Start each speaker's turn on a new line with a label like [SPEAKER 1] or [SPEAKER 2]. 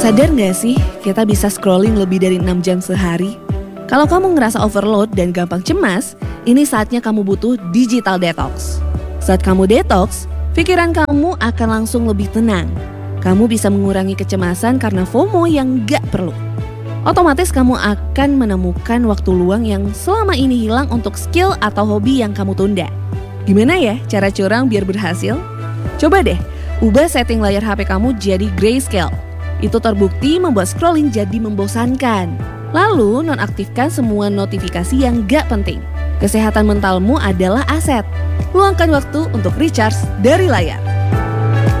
[SPEAKER 1] Sadar nggak sih kita bisa scrolling lebih dari 6 jam sehari? Kalau kamu ngerasa overload dan gampang cemas, ini saatnya kamu butuh digital detox. Saat kamu detox, pikiran kamu akan langsung lebih tenang. Kamu bisa mengurangi kecemasan karena FOMO yang nggak perlu. Otomatis kamu akan menemukan waktu luang yang selama ini hilang untuk skill atau hobi yang kamu tunda. Gimana ya cara curang biar berhasil? Coba deh, ubah setting layar HP kamu jadi grayscale. Itu terbukti membuat scrolling jadi membosankan. Lalu nonaktifkan semua notifikasi yang gak penting. Kesehatan mentalmu adalah aset. Luangkan waktu untuk recharge dari layar.